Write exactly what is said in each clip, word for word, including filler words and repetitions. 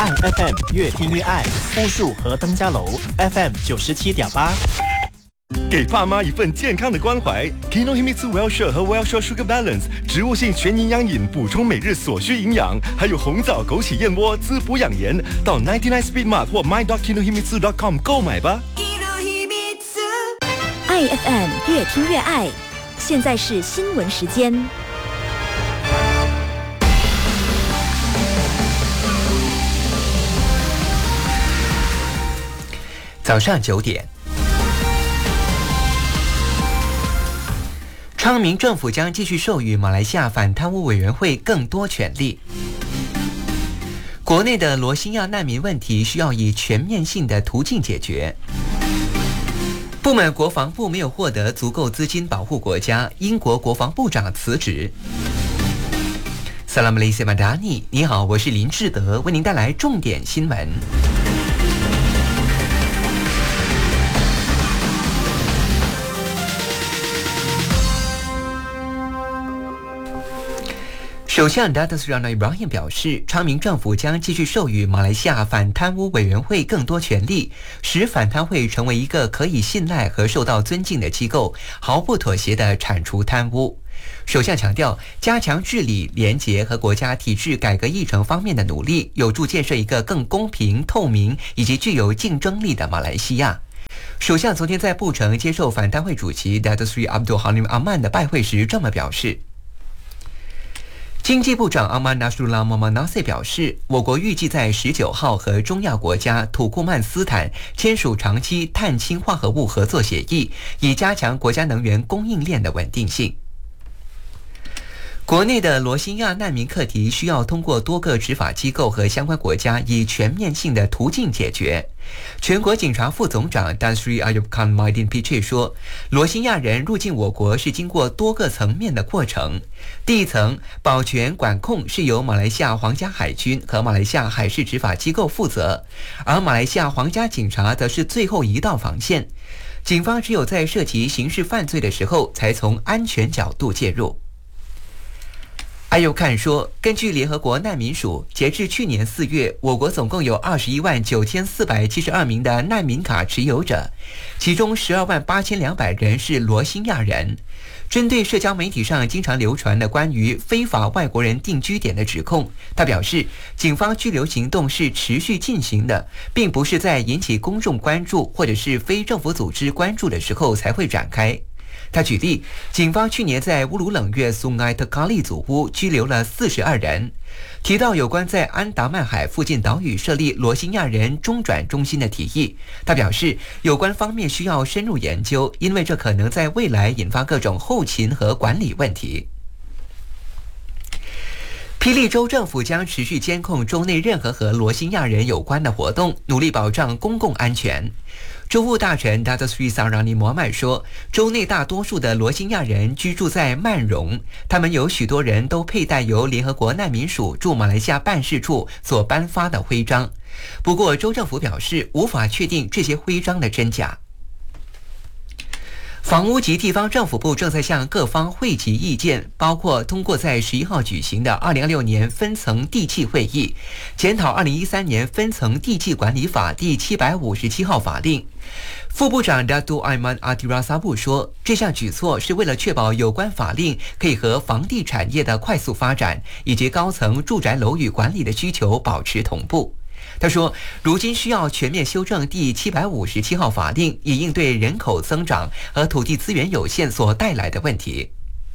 爱 F M 越听越爱，复数和登嘉楼 F M 九十七点八。 给爸妈一份健康的关怀 ，Kinohimitsu Wellshore 和 Wellshore Sugar Balance 植物性全营养饮，补充每日所需营养，还有红枣枸杞燕窝滋补养颜。到 九十九 Speed Mart 或 my dot kinohimitsu dot com 购买吧。 爱 F M 越听越爱，现在是新闻时间。 早上九点。昌明政府将继续授予马来西亚反贪污委员会更多权力。国内的罗兴亚难民问题需要以全面性的途径解决。不满国防部没有获得足够资金保护国家，英国国防部长辞职。Salam Malaysia Madani， 你好，我是林志德，为您带来重点新闻。首相 Datuk Seri Anwar Ibrahim 表示，昌明政府将继续授予马来西亚反贪污委员会更多权力，使反贪会成为一个可以信赖和受到尊敬的机构，毫不妥协地铲除贪污。首相强调，加强治理、廉洁和国家体制改革议程方面的努力，有助建设一个更公平、透明以及具有竞争力的马来西亚。首相昨天在布城接受反贪会主席 Datuk Seri Abdul Halim Aman 的拜会时这么表示。经济部长阿曼纳舒拉莫曼纳塞表示，我国预计在十九号和中亚国家土库曼斯坦签署长期碳氢化合物合作协议，以加强国家能源供应链的稳定性。国内的罗兴亚难民课题需要通过多个执法机构和相关国家以全面性的途径解决。全国警察副总长 Tan Sri Ayub Khan Maidin Piche 说，罗兴亚人入境我国是经过多个层面的过程。第一层，保全管控是由马来西亚皇家海军和马来西亚海事执法机构负责，而马来西亚皇家警察则是最后一道防线。警方只有在涉及刑事犯罪的时候，才从安全角度介入。艾尤看说，根据联合国难民署，截至去年四月，我国总共有二十一万九千四百七十二名的难民卡持有者，其中十二万八千两百人是罗兴亚人。针对社交媒体上经常流传的关于非法外国人定居点的指控，他表示，警方拘留行动是持续进行的，并不是在引起公众关注或者是非政府组织关注的时候才会展开。他举例，警方去年在乌鲁冷月苏埃特卡利祖屋拘留了四十二人。提到有关在安达曼海附近岛屿设立罗兴亚人中转中心的提议，他表示，有关方面需要深入研究，因为这可能在未来引发各种后勤和管理问题。霹雳州政府将持续监控州内任何和罗兴亚人有关的活动，努力保障公共安全。州务大臣 Datuk Seri Sarani Mohamad 说，州内大多数的罗兴亚人居住在曼荣，他们有许多人都佩戴由联合国难民署驻马来西亚办事处所颁发的徽章。不过，州政府表示无法确定这些徽章的真假。房屋及地方政府部正在向各方汇集意见，包括通过在十一号举行的二零二六年分层地契会议，检讨二零一三年分层地契管理法第七百五十七号法令。副部长 Datuk Aiman Adirasabu 说，这项举措是为了确保有关法令可以和房地产业的快速发展以及高层住宅楼宇管理的需求保持同步。他说，如今需要全面修正第七百五十七号法令，以应对人口增长和土地资源有限所带来的问题。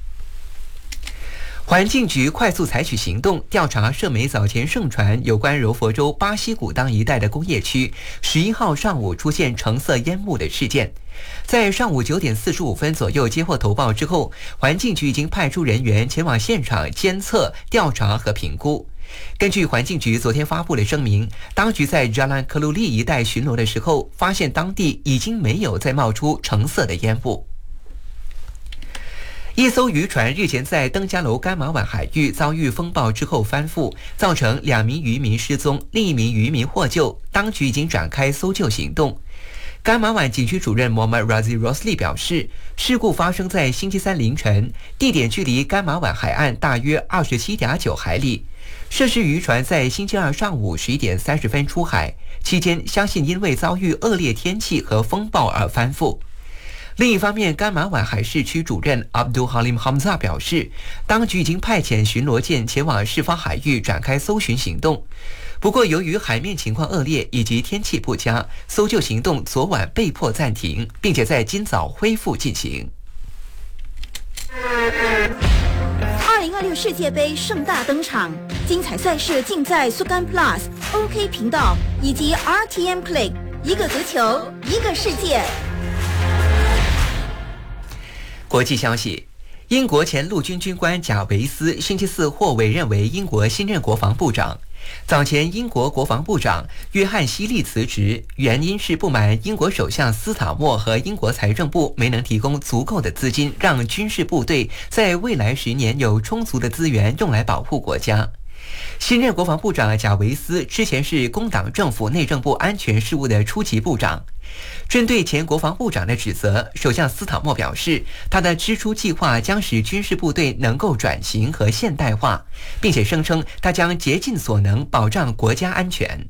环境局快速采取行动，调查社媒早前盛传有关柔佛州巴西古当一带的工业区十一号上午出现橙色烟幕的事件。在上午九点四十五分左右接获投报之后，环境局已经派出人员前往现场监测、调查和评估。根据环境局昨天发布的声明，当局在 Jalan Keluli 一带巡逻的时候，发现当地已经没有再冒出橙色的烟雾。一艘渔船日前在登嘉楼干马湾海域遭遇风暴之后翻覆，造成两名渔民失踪，另一名渔民获救，当局已经展开搜救行动。干马湾警区主任 Mohammad Razi Rosli 表示，事故发生在星期三凌晨，地点距离干马湾海岸大约 二十七点九海里。 涉事渔船在星期二上午十一点三十分出海，期间相信因为遭遇恶劣天气和风暴而翻覆。另一方面，甘马碗海事区主任 Abdul Halim Hamza 表示，当局已经派遣巡逻舰前往事发海域展开搜寻行动。不过，由于海面情况恶劣以及天气不佳，搜救行动昨晚被迫暂停，并且在今早恢复进行。 二零二六世界杯盛大登场，精彩赛事尽在苏干 Plus、O K 频道以及 R T M Play， 一个足球，一个世界。 国际消息，英国前陆军军官贾维斯星期四获委任为英国新任国防部长。早前，英国国防部长约翰希利辞职，原因是不满英国首相斯塔默和英国财政部没能提供足够的资金，让军事部队在未来十年有充足的资源用来保护国家。新任国防部长贾维斯之前是工党政府内政部安全事务的初级部长。针对前国防部长的指责，首相斯塔默表示，他的支出计划将使军事部队能够转型和现代化，并且声称他将竭尽所能保障国家安全。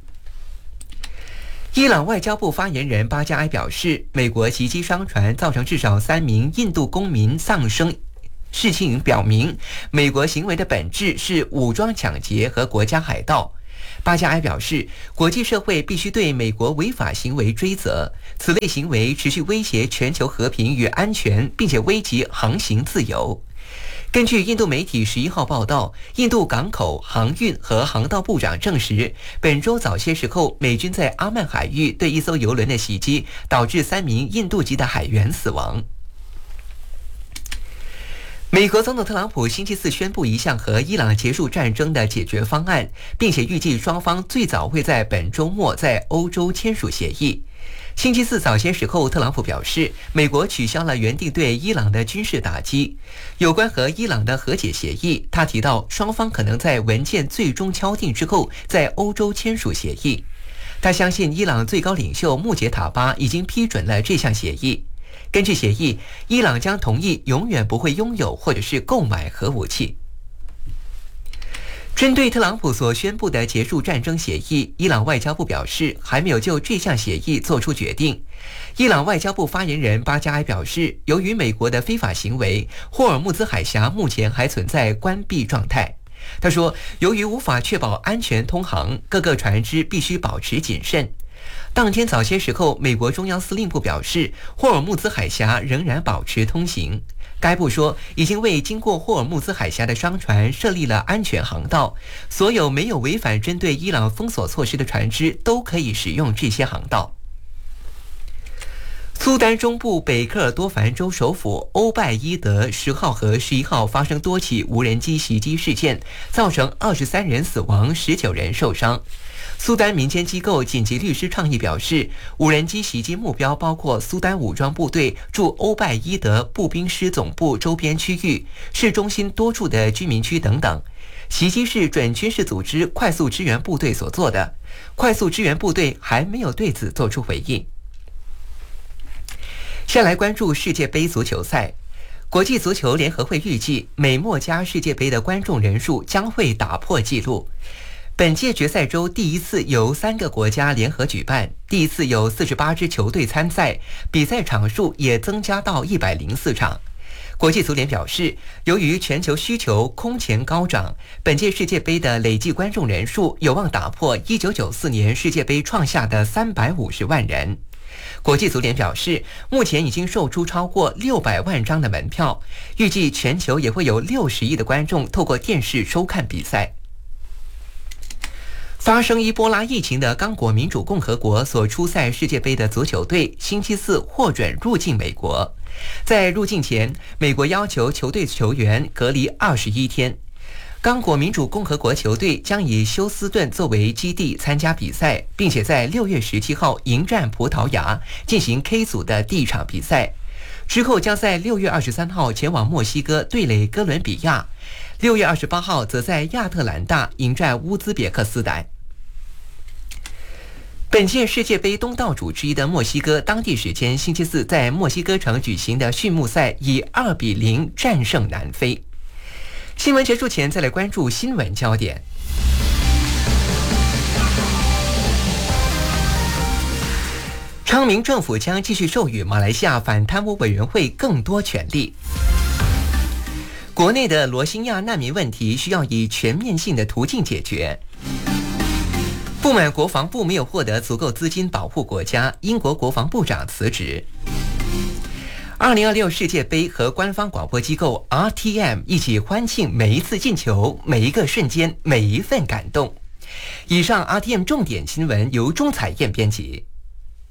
伊朗外交部发言人巴加埃表示，美国袭击商船造成至少三名印度公民丧生，事情表明美国行为的本质是武装抢劫和国家海盗。巴加埃表示，国际社会必须对美国违法行为追责，此类行为持续威胁全球和平与安全，并且危及航行自由。根据印度媒体十一号报道，印度港口、航运和航道部长证实，本周早些时候，美军在阿曼海域对一艘油轮的袭击，导致三名印度籍的海员死亡。美国总统特朗普星期四宣布一项和伊朗结束战争的解决方案，并且预计双方最早会在本周末在欧洲签署协议。星期四早些时候，特朗普表示，美国取消了原定对伊朗的军事打击。有关和伊朗的和解协议，他提到双方可能在文件最终敲定之后，在欧洲签署协议。他相信伊朗最高领袖穆杰塔巴已经批准了这项协议。根据协议，伊朗将同意永远不会拥有或者是购买核武器。针对特朗普所宣布的结束战争协议，伊朗外交部表示还没有就这项协议做出决定。伊朗外交部发言人巴加埃表示，由于美国的非法行为，霍尔木兹海峡目前还存在关闭状态。他说，由于无法确保安全通航，各个船只必须保持谨慎。当天早些时候，美国中央司令部表示，霍尔木兹海峡仍然保持通行。该部说，已经为经过霍尔木兹海峡的商船设立了安全航道，所有没有违反针对伊朗封锁措施的船只都可以使用这些航道。苏丹中部北科尔多凡州首府欧拜伊德十号和十一号发生多起无人机袭击事件，造成二十三人死亡，十九人受伤。苏丹民间机构紧急律师倡议表示，无人机袭击目标包括苏丹武装部队驻欧拜伊德步兵师总部周边区域、市中心多处的居民区等等。袭击是准军事组织快速支援部队所做的，快速支援部队还没有对此做出回应。先来关注世界杯足球赛。国际足球联合会预计，美墨加世界杯的观众人数将会打破纪录。本届决赛周第一次由三个国家联合举办，第一次有四十八支球队参赛，比赛场数也增加到一百零四场。国际足联表示，由于全球需求空前高涨，本届世界杯的累计观众人数有望打破一九九四年世界杯创下的三百五十万人。国际足联表示，目前已经售出超过六百万张的门票，预计全球也会有六十亿的观众透过电视收看比赛。发生伊波拉疫情的刚果民主共和国所出赛世界杯的足球队星期四获准入境美国。在入境前，美国要求球队球员隔离二十一天。刚果民主共和国球队将以休斯顿作为基地参加比赛，并且在六月十七号迎战葡萄牙，进行 K 组的第一场比赛。之后将在六月二十三号前往墨西哥对垒哥伦比亚，六月二十八号则在亚特兰大迎战乌兹别克斯坦。本届世界杯东道主之一的墨西哥，当地时间星期四在墨西哥城举行的序幕赛以二比零战胜南非。 新闻结束前，再来关注新闻焦点。昌明政府将继续授予马来西亚反贪污委员会更多权力。国内的罗兴亚难民问题需要以全面性的途径解决。不满国防部没有获得足够资金保护国家，英国国防部长辞职。二零二六世界杯和官方广播机构 R T M 一起欢庆每一次进球、每一个瞬间、每一份感动。以上 R T M 重点新闻由钟彩燕编辑。